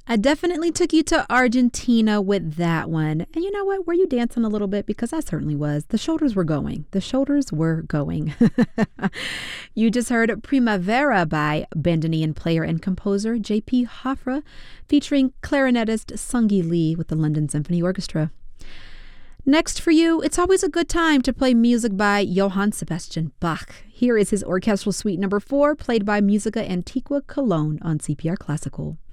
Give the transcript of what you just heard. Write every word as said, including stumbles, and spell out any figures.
I definitely took you to Argentina with that one. And you know what? Were you dancing a little bit? Because I certainly was. The shoulders were going. The shoulders were going. You just heard Primavera by Bandoneon player and composer J P Hofra, featuring clarinetist Sungi Lee with the London Symphony Orchestra. Next for you, it's always a good time to play music by Johann Sebastian Bach. Here is his orchestral suite number four, played by Musica Antiqua Cologne on C P R Classical.